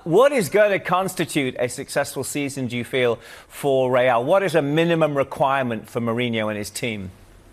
What is going to constitute a successful season, do you feel, for Real? What is a minimum requirement for Mourinho and his team?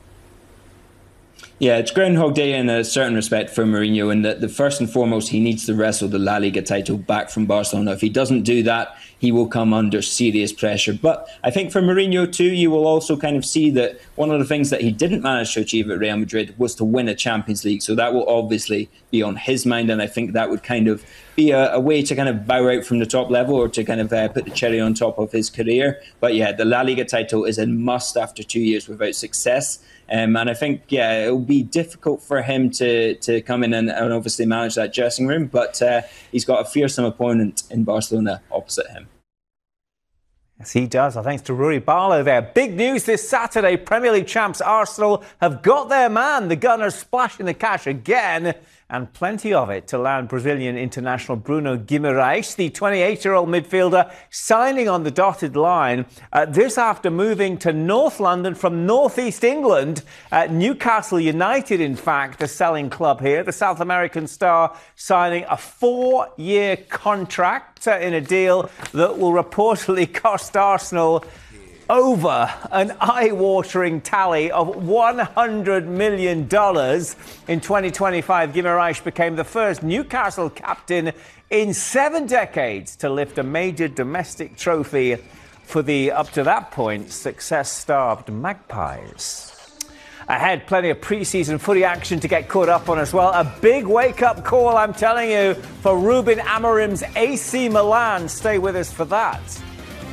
Yeah, it's Groundhog Day in a certain respect for Mourinho, and that the first and foremost, he needs to wrestle the La Liga title back from Barcelona. If he doesn't do that, he will come under serious pressure. But I think for Mourinho too, you will also kind of see that one of the things that he didn't manage to achieve at Real Madrid was to win a Champions League. So that will obviously be on his mind, and I think that would kind of be a way to kind of bow out from the top level, or to kind of put the cherry on top of his career. But yeah, the La Liga title is a must after 2 years without success. And I think, yeah, it will be difficult for him to come in and obviously manage that dressing room. But he's got a fearsome opponent in Barcelona opposite him. Yes, he does. Thanks to Rui Barlow there. Big news this Saturday. Premier League champs Arsenal have got their man. The Gunners splashing the cash again, and plenty of it, to land Brazilian international Bruno Guimaraes, the 28-year-old midfielder, signing on the dotted line. This after moving to North London from North East England. Newcastle United, in fact, the selling club here. The South American star signing a 4-year contract in a deal that will reportedly cost Arsenal over an eye-watering tally of $100 million. In 2025, Guimaraes became the first Newcastle captain in 7 decades to lift a major domestic trophy for the, up to that point, success-starved Magpies. Ahead, plenty of pre-season footy action to get caught up on as well. A big wake-up call, I'm telling you, for Ruben Amorim's AC Milan. Stay with us for that.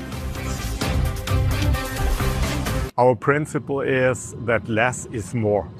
Our principle is that less is more.